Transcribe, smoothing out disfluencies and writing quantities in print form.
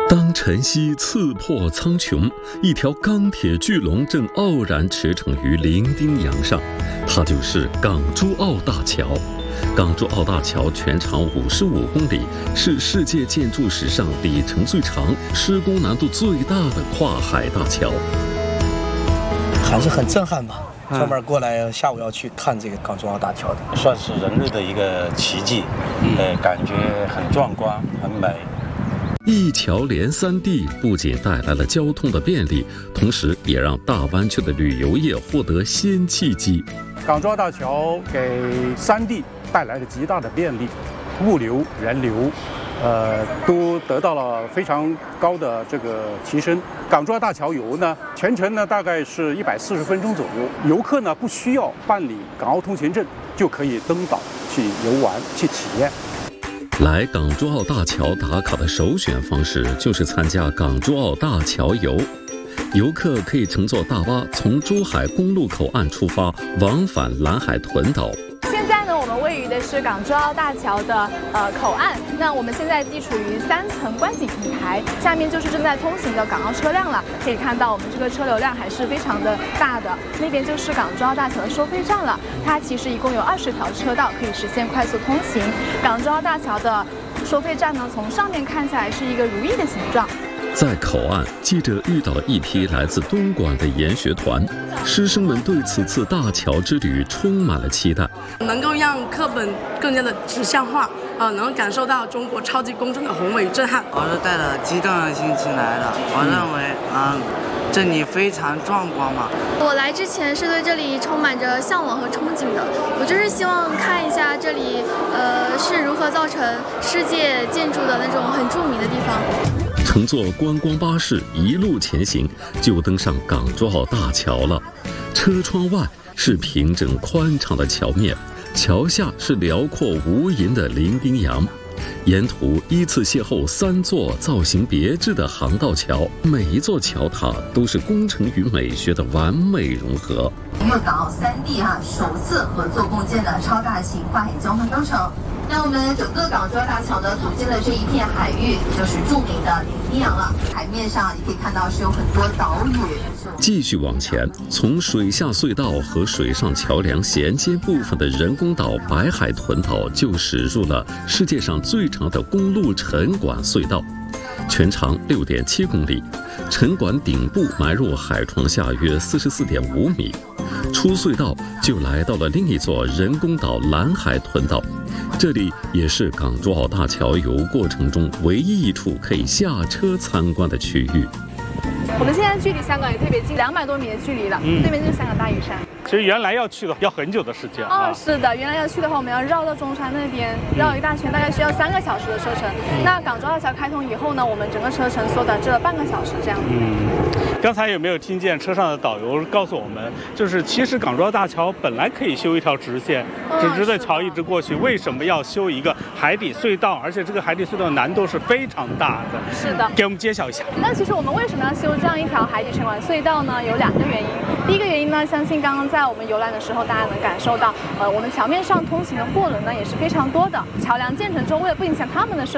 当晨曦刺破苍穹，一条钢铁巨龙正傲然驰骋于伶仃洋上，它就是港珠澳大桥。港珠澳大桥全长55公里，是世界建筑史上里程最长、施工难度最大的跨海大桥。 还是很震撼吧。专门过来下午要去看这个港珠澳大桥的， 算是人类的一个奇迹，感觉很壮观，很美。 一桥连三地，不仅带来了交通的便利，同时也让大湾区的旅游业获得新契机。 港珠澳大桥给三地带来了极大的便利，物流、人流，都得到了非常高的这个提升。港珠澳大桥游呢，全程呢大概是140分钟左右，游客呢不需要办理港澳通行证就可以登岛去游玩去体验。 来港珠澳大桥打卡的首选方式就是参加港珠澳大桥游。游客可以乘坐大巴从珠海公路口岸出发，往返蓝海豚岛。 现在呢，我们位于的是港珠澳大桥的口岸。那我们现在地处于3层观景平台，下面就是正在通行的港澳车辆了。可以看到我们这个车流量还是非常的大的。那边就是港珠澳大桥的收费站了，它其实一共有20条车道，可以实现快速通行。港珠澳大桥的收费站呢，从上面看下来是一个如意的形状。 在口岸，记者遇到了一批来自东莞的研学团，师生们对此次大桥之旅充满了期待， 能够让课本更加的指向化，能够感受到中国超级工程的宏伟与震撼。 我是带着激动的心情来的，我认为这里非常壮观嘛。 我来之前是对这里充满着向往和憧憬的，我就是希望看一下这里是如何造成世界建筑的那种很著名的地方。 乘坐观光巴士一路前行，就登上港珠澳大桥了。车窗外是平整宽敞的桥面，桥下是辽阔无垠的伶仃洋。沿途依次邂逅3座造型别致的航道桥，每一座桥塔都是工程与美学的完美融合。 粤港澳3地首次合作共建的超大型跨海交通工程。那我们整个港珠澳大桥呢，组建的这一片海域就是著名的伶仃洋了。海面上也可以看到是有很多岛屿。 继续往前，从水下隧道和水上桥梁衔接部分的人工岛白海豚岛就驶入了世界上最长的公路沉管隧道，全长6.7公里，沉管顶部埋入海床下约44.5米。出隧道就来到了另一座人工岛蓝海豚岛，这里也是港珠澳大桥游过程中唯一一处可以下车参观的区域。 我们现在距离香港也特别近，200多米的距离了。对面就是香港大屿山。 其实原来要去的要很久的时间是的，原来要去的话，我们要绕到中山那边，绕一大圈，大概需要3个小时的车程。那港珠澳大桥开通以后呢，我们整个车程缩短至了半个小时这样子。 刚才有没有听见车上的导游告诉我们，就是其实港珠澳大桥本来可以修一条直线，直的桥一直过去，为什么要修一个海底隧道？而且这个海底隧道难度是非常大的。 是的， 给我们介绍一下。 那其实我们为什么要修这样一条海底沉管隧道呢？有2个原因。第一个原因呢，相信刚刚在我们游览的时候，大家能感受到，我们桥面上通行的货轮呢也是非常多的。桥梁建成之后，为了不影响它们的